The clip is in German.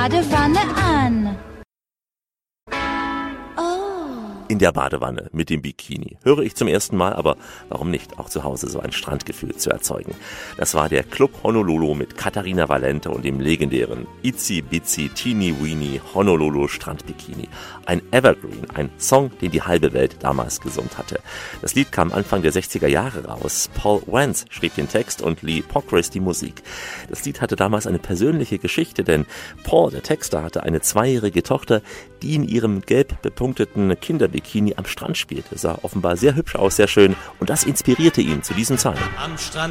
Badewanne an. In der Badewanne mit dem Bikini. Höre ich zum ersten Mal, aber warum nicht auch zu Hause so ein Strandgefühl zu erzeugen? Das war der Club Honolulu mit Katharina Valente und dem legendären Itsy Bitsy Teeny Weeny Honolulu Strandbikini. Ein Evergreen, ein Song, den die halbe Welt damals gesummt hatte. Das Lied kam Anfang der 60er Jahre raus. Paul Wentz schrieb den Text und Lee Pockris die Musik. Das Lied hatte damals eine persönliche Geschichte, denn Paul, der Texter, hatte eine 2-jährige Tochter, die in ihrem gelb bepunkteten Kinderbikini am Strand spielte. Sah offenbar sehr hübsch aus, sehr schön, und das inspirierte ihn zu diesen Zeilen. Am Strand